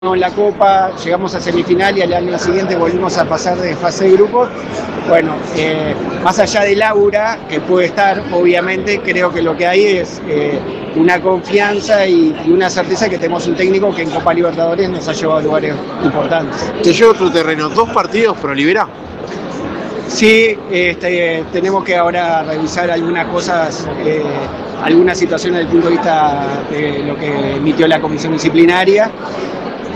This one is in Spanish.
en la Copa, llegamos a semifinal y al año siguiente volvimos a pasar de fase de grupos. Bueno, más allá del aura que puede estar, obviamente, creo que lo que hay es una confianza y una certeza que tenemos un técnico que en Copa Libertadores nos ha llevado a lugares importantes. Te llevo a otro terreno, 2 partidos pro Libera. Sí, tenemos que ahora revisar algunas cosas, algunas situaciones desde el punto de vista de lo que emitió la comisión disciplinaria.